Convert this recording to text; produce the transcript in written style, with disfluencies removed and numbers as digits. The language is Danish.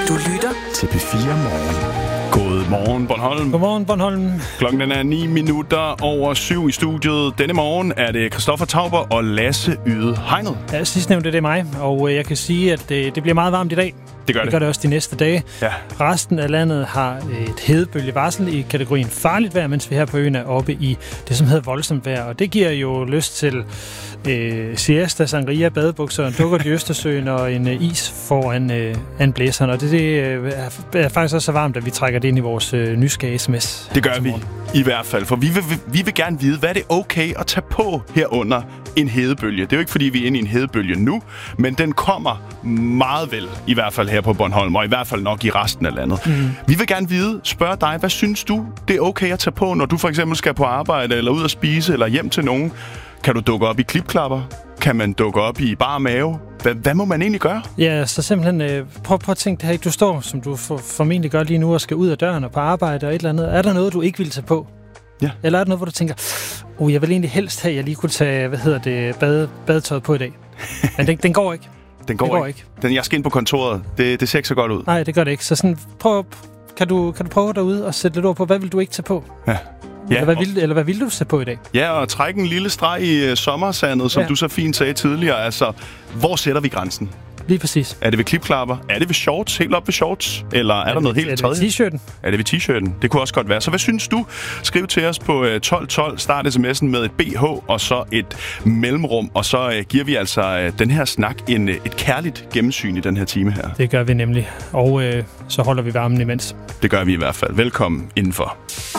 Du lytter til P4 Morgen. Godmorgen, Bornholm. Godmorgen, Bornholm. Klokken er 7:09 i studiet. Denne morgen er det Christoffer Tauber og Lasse Yde Hegnet. Ja, sidstnævnte det er mig, og jeg kan sige, at det bliver meget varmt i dag. Det gør det også de næste dage. Ja. Resten af landet har et hedebølgevarsel i kategorien farligt vejr, mens vi her på øen er oppe i det, som hedder voldsomt vejr. Og det giver jo lyst til siesta, sangria, badebukser, en dukkert i Østersøen og en is foran blæseren. Og det er faktisk også så varmt, at vi trækker det ind i vores nysgerrige sms. Det gør vi i hvert fald, for vi vil gerne vide, hvad det er okay at tage på herunder en hedebølge. Det er jo ikke, fordi vi er inde i en hedebølge nu, men den kommer meget vel, i hvert fald her på Bornholm, og i hvert fald nok i resten af landet. Vi vil gerne spørge dig, hvad synes du, det er okay at tage på, når du for eksempel skal på arbejde, eller ud at spise, eller hjem til nogen? Kan du dukke op i klipklapper? Kan man dukke op i bar mave? Hvad må man egentlig gøre? Ja, så simpelthen prøv at tænke det her. Du står, som du formentlig gør lige nu, og skal ud af døren og på arbejde og et eller andet. Er der noget, du ikke vil tage på? Ja. Eller er der noget, hvor du tænker, jeg vil egentlig helst have, at jeg lige kunne tage, badetøjet på i dag. Men den går ikke. Den går ikke. Jeg skal ind på kontoret. Det ser ikke så godt ud. Nej, det gør det ikke. Så sådan, kan du prøve derude og sætte lidt ord på, hvad vil du ikke tage på? Ja. Ja, hvad vil du sætte på i dag? Ja, og trække en lille streg i sommersandet, som du så fint sagde tidligere. Altså, hvor sætter vi grænsen? Lige præcis. Er det ved klipklapper? Er det ved shorts? Helt op ved shorts? Eller er der noget helt tredje? Er det ved t-shirten? Er det ved t-shirten? Det kunne også godt være. Så hvad synes du? Skriv til os på 1212. Start sms'en med et BH og så et mellemrum. Og så giver vi altså den her snak et kærligt gennemsyn i den her time her. Det gør vi nemlig. Og så holder vi varmen imens. Det gør vi i hvert fald. Velkommen indenfor.